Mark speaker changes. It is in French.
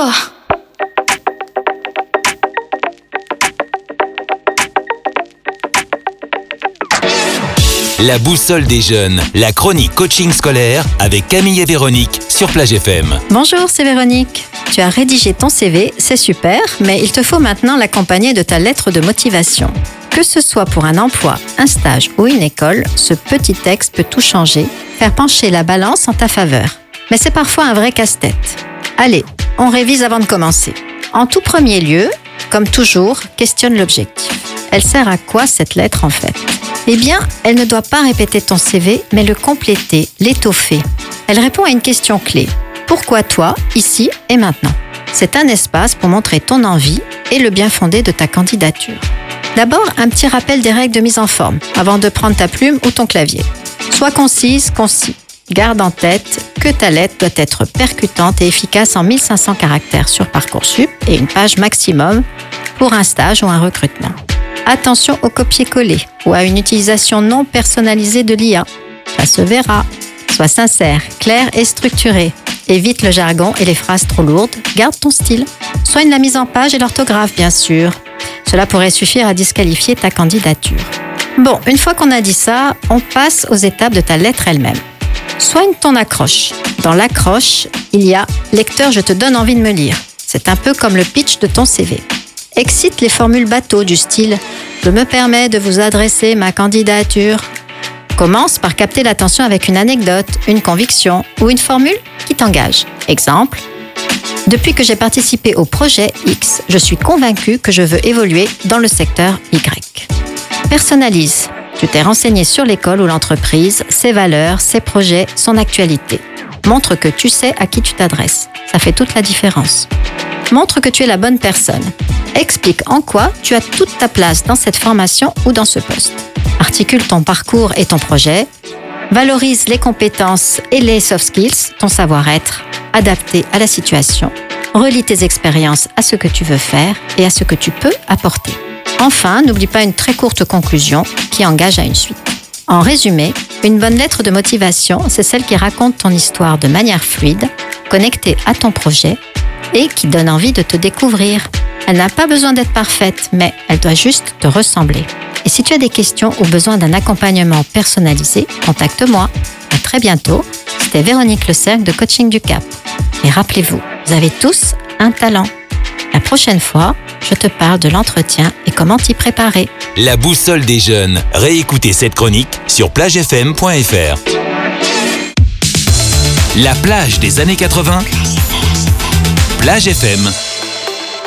Speaker 1: La boussole des jeunes, la chronique coaching scolaire avec Camille et Véronique sur Plage FM.
Speaker 2: Bonjour, c'est Véronique. Tu as rédigé ton CV, c'est super, mais il te faut maintenant l'accompagner de ta lettre de motivation. Que ce soit pour un emploi, un stage ou une école, ce petit texte peut tout changer, faire pencher la balance en ta faveur. Mais c'est parfois un vrai casse-tête. Allez, on révise avant de commencer. En tout premier lieu, comme toujours, questionne l'objectif. Elle sert à quoi cette lettre en fait ? Eh bien, elle ne doit pas répéter ton CV, mais le compléter, l'étoffer. Elle répond à une question clé. Pourquoi toi, ici et maintenant ? C'est un espace pour montrer ton envie et le bien fondé de ta candidature. D'abord, un petit rappel des règles de mise en forme, avant de prendre ta plume ou ton clavier. Sois concise, concis. Garde en tête que ta lettre doit être percutante et efficace en 1500 caractères sur Parcoursup et une page maximum pour un stage ou un recrutement. Attention au copier-coller ou à une utilisation non personnalisée de l'IA. Ça se verra. Sois sincère, clair et structuré. Évite le jargon et les phrases trop lourdes. Garde ton style. Soigne la mise en page et l'orthographe, bien sûr. Cela pourrait suffire à disqualifier ta candidature. Bon, une fois qu'on a dit ça, on passe aux étapes de ta lettre elle-même. Soigne ton accroche. Dans l'accroche, il y a « Lecteur, je te donne envie de me lire ». C'est un peu comme le pitch de ton CV. Excite les formules bateaux du style « Je me permets de vous adresser ma candidature ». Commence par capter l'attention avec une anecdote, une conviction ou une formule qui t'engage. Exemple, « Depuis que j'ai participé au projet X, je suis convaincu que je veux évoluer dans le secteur Y ». Personnalise. Tu t'es renseigné sur l'école ou l'entreprise, ses valeurs, ses projets, son actualité. Montre que tu sais à qui tu t'adresses. Ça fait toute la différence. Montre que tu es la bonne personne. Explique en quoi tu as toute ta place dans cette formation ou dans ce poste. Articule ton parcours et ton projet. Valorise les compétences et les soft skills, ton savoir-être, adapté à la situation. Relie tes expériences à ce que tu veux faire et à ce que tu peux apporter. Enfin, n'oublie pas une très courte conclusion qui engage à une suite. En résumé, une bonne lettre de motivation, c'est celle qui raconte ton histoire de manière fluide, connectée à ton projet et qui donne envie de te découvrir. Elle n'a pas besoin d'être parfaite, mais elle doit juste te ressembler. Et si tu as des questions ou besoin d'un accompagnement personnalisé, contacte-moi. À très bientôt. C'était Véronique Le Cercle de Coaching du Cap. Et rappelez-vous, vous avez tous un talent. La prochaine fois, je te parle de l'entretien et comment t'y préparer.
Speaker 1: La boussole des jeunes. Réécoutez cette chronique sur plagefm.fr. La plage des années 80. Plage FM.